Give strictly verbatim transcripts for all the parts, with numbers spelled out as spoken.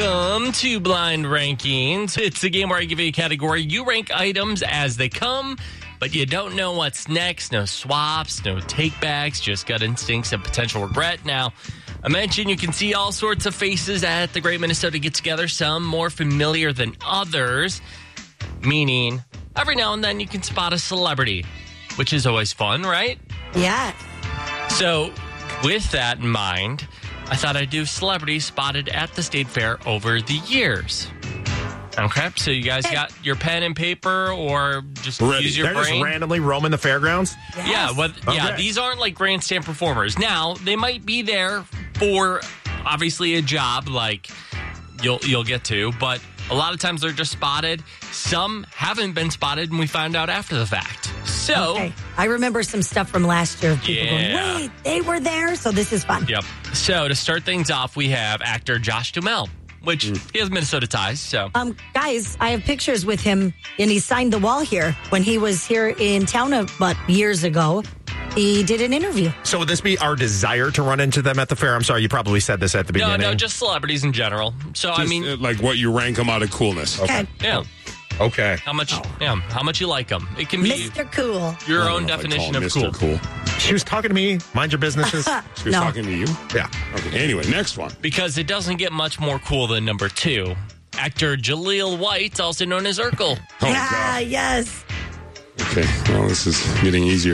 Welcome to Blind Rankings. It's a game where I give you a category. You rank items as they come, but you don't know what's next. No swaps, no takebacks, just gut instincts and potential regret. Now, I mentioned you can see all sorts of faces at the Great Minnesota Get-Together, some more familiar than others, meaning every now and then you can spot a celebrity, which is always fun, right? Yeah. So, with that in mind, I thought I'd do celebrities spotted at the State Fair over the years. Okay, so you guys got your pen and paper or just Ready. use your They're brain? just randomly roaming the fairgrounds? Yes. Yeah, well, yeah, Okay. these aren't like grandstand performers. Now, they might be there for obviously a job like you'll you'll get to, but a lot of times they're just spotted. Some haven't been spotted and we find out after the fact. So, Okay. I remember some stuff from last year of people Yeah. going, wait, they were there? So this is fun. yep. So, to start things off, we have actor Josh Duhamel, which he has Minnesota ties, so. Um, guys, I have pictures with him, and he signed the wall here when he was here in town about years ago. He did an interview. So would this be our desire to run into them at the fair? I'm sorry, you probably said this at the No, beginning. no, just celebrities in general. So, I Just, mean, uh, like what you rank them out of coolness. Okay. yeah. Okay. How much, yeah, how much you like them. It can be Mister Cool. your I don't own know if I'd definition call of Mister cool. Cool. She was talking to me. Mind your businesses. She was No. talking to you. Yeah. Okay. Anyway, next one. Because it doesn't get much more cool than number two. Actor Jaleel White, also known as Urkel. Oh, Ah, God. yes. Okay. Well, this is getting easier.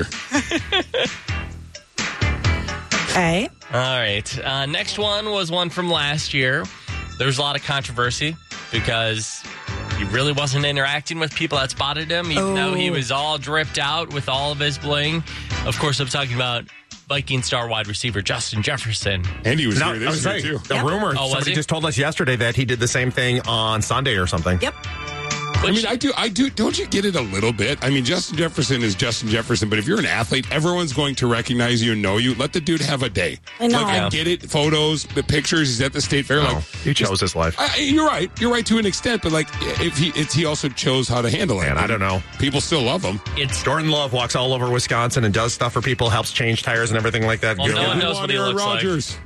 Okay. All right. Uh, next one was one from last year. There was a lot of controversy because he really wasn't interacting with people that spotted him, even though he Oh. was all dripped out with all of his bling. Of course, I'm talking about Viking star wide receiver Justin Jefferson. And he was No, here I this was year, saying, too. a Yep. rumor. Oh, was Somebody he? just told us yesterday that he did the same thing on Sunday or something. Yep. I mean, I do, I do. Don't you get it a little bit? I mean, Justin Jefferson is Justin Jefferson, but if you're an athlete, everyone's going to recognize you and know you. Let the dude have a day. I know. Like, Yeah. I get it. Photos, the pictures. He's at the state fair. No, Like, he chose his life. I, you're right. You're right to an extent, but like, if he, it's he also chose how to handle it. Man, I don't know. People still love him. It's Jordan Love walks all over Wisconsin and does stuff for people, helps change tires and everything like that. Well, Good. no one We knows want what he Aaron looks like. Rodgers.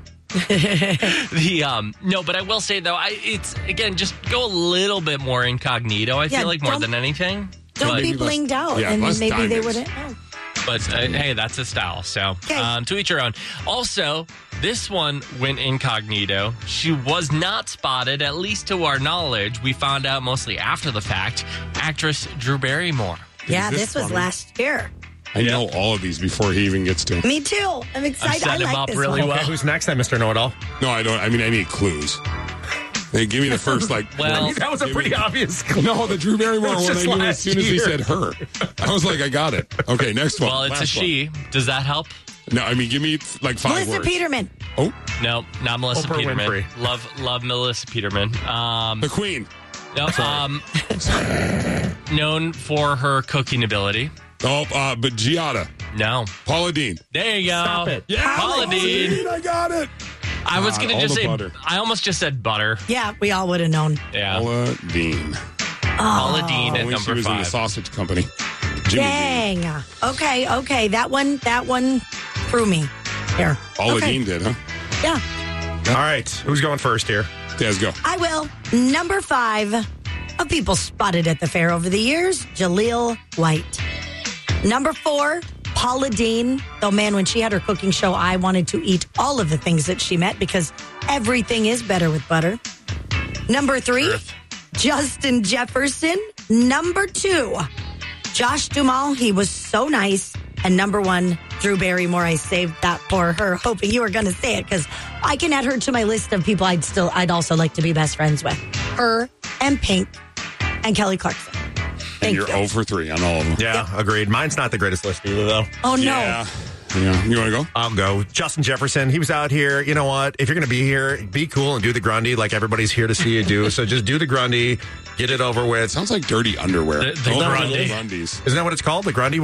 the um no, but I will say though, I it's again just go a little bit more incognito. I Yeah, feel like more don't- than anything. Don't But- be less- blinged out, yeah, and less maybe they diamonds. wouldn't know. But uh, hey, that's a style. So Okay. um, to each your own. Also, this one went incognito. She was not spotted, at least to our knowledge. We found out mostly after the fact. Actress Drew Barrymore. Yeah, this this was funny? last year. I know all of these before he even gets to him. Me too. I'm excited. set I him like up this really one. well. Okay, who's next then, Mister Know-It-all? No, I don't. I mean, I need clues. They give me the first, like, Well, one. That was a Give pretty me- obvious clue. No, the Drew Barrymore It was one, I just knew as last soon as he year. said her. I was like, I got it. Okay, next one. Well, it's a Last one. she. Does that help? No, I mean, give me like five Melissa words. Peterman. Oh, No, not Melissa Oprah Peterman. Winfrey. Love, love Melissa Peterman. Um, the Queen. no, um, known for her cooking ability. Oh, uh, but Giada. No. Paula Dean. There you go. Stop it. Yeah, Paula Dean. I got it. I was God, going to all just the say, butter. I almost just said butter. Yeah, we all would have known. Yeah. Paula Dean. Paula Dean at Only she number was in the five. sausage company. Jimmy Dean. Dang. Okay, okay. That one, that one threw me. Here. Paula okay. Dean did, huh? Yeah, All right, who's going first here? Okay, let's go. I will. Number five of people spotted at the fair over the years, Jaleel White. Number four, Paula Dean. Though, man, when she had her cooking show, I wanted to eat all of the things that she met because everything is better with butter. Number three, Earth. Justin Jefferson. Number two, Josh Duhamel. He was so nice. And number one, Drew Barrymore. I saved that for her, hoping you were going to say it because I can add her to my list of people I'd still, I'd also like to be best friends with. Her and Pink and Kelly Clarkson. Thank And you're you. zero for three on all of them. Yeah, agreed. Mine's not the greatest list either, though. Oh no. Yeah. Yeah. You want to go? I'll go. Justin Jefferson, he was out here. You know what? If you're going to be here, be cool and do the Grundy like everybody's here to see you do. So just do the Grundy, get it over with. Sounds like dirty underwear. The- the Don't Grundy. run the Grundys. Isn't that what it's called? The Grundy when he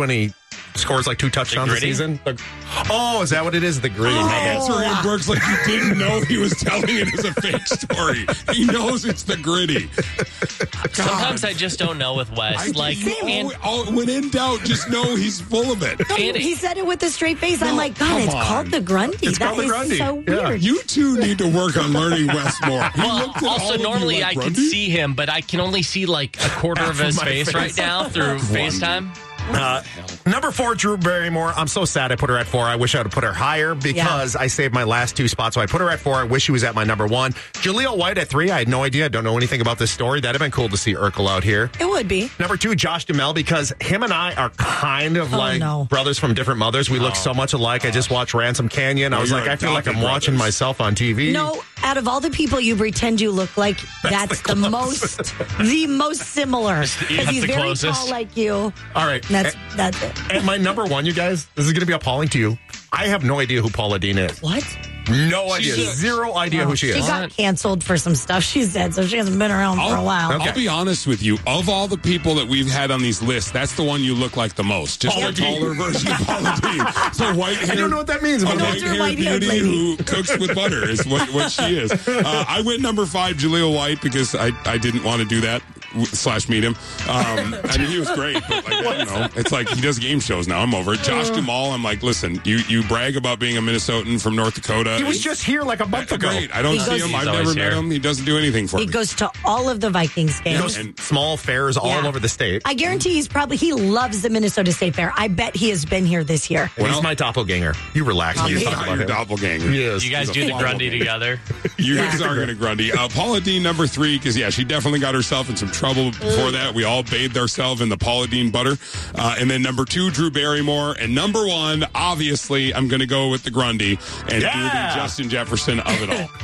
scores like two touchdowns a Gritty? season. The- oh, is that what it is? The Gritty. My bad. Answering Brooks like you didn't know he was telling it as a fake story. He knows it's the Gritty. Sometimes I just don't know with Wes. I, like, you, and, oh, when in doubt, just know he's full of it. and He said it with a straight face. I'm No, like, God, come it's on. called the Grundy. It's That called the is Grundy. so Yeah. weird. You two need to work on learning Wes more. He well, looked at all also of you normally like, I could Grundy? see him, but I can only see like a quarter of Half of his my face, face. right now through FaceTime. Uh, number four, Drew Barrymore. I'm so sad I put her at four. I wish I would have put her higher because I saved my last two spots. So I put her at four. I wish she was at my number one. Jaleel White at three. I had no idea. I don't know anything about this story. That'd have been cool to see Urkel out here. It would be. Number two, Josh Duhamel, because him and I are kind of Oh, like no. brothers from different mothers. We look so much alike. I just watched Ransom Canyon. I Oh, was you're like, I feel like I'm adopted watching brothers. myself on T V. No, out of all the people you pretend you look like, that's, the, most, the most similar. That's Because he's the very closest. tall like you. All right. That's that's it. And my number one, you guys, this is going to be appalling to you. I have no idea who Paula Dean is. What? No idea. She's- Zero idea who she She is. got canceled for some stuff she said, so she hasn't been around for a I'll, while. Okay. I'll be honest with you. Of all the people that we've had on these lists, that's the one you look like the most. Just Paula a Dean. taller version of Paula Dean. So white hair. I don't know what that means. A But know white it's your haired white-haired beauty lady. who cooks with butter is what, what she is. Uh, I went number five, Jaleel White, because I, I didn't want to do that w- slash meet him. Um, I mean, he was great, but like, I don't know. It's like he does game shows now. I'm over it. Josh Duhamel, I'm like, listen, you, you brag about being a Minnesotan from North Dakota. he was just here like a month ago. Great. I don't He see goes- him. He's I've always never met here. him. He doesn't do anything for He me. goes to all of the Vikings He games. goes And- small fairs all Yeah. over the state. I guarantee he's probably, he loves the Minnesota State Fair. I bet he has been here this year. Well, he's Well- my doppelganger. You relax when you He's talk not about your him. doppelganger. He is. You guys He's do a the follow Grundy me. together. You guys are going to Grundy. Uh, Paula Dean, number three, because, yeah, she definitely got herself in some trouble before that. We all bathed ourselves in the Paula Dean butter. Uh, and then number two, Drew Barrymore. And number one, obviously, I'm going to go with the Grundy and Yeah. do the Justin Jefferson of it all.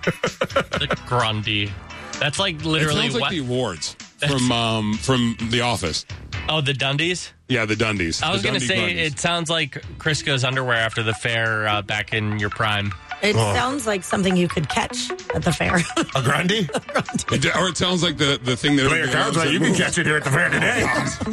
The Grundy. That's like It literally sounds like what? the awards from um, from The Office. Oh, the Dundies? Yeah, the Dundies. I was The going to Dundee say, Grundys. it sounds like Crisco's underwear after the fair uh, back in your prime. It Oh. sounds like something you could catch at the fair. A Grundy? It, or it sounds like the, the thing that Play your everybody cards loves right. You that can moves. catch it here at the fair today.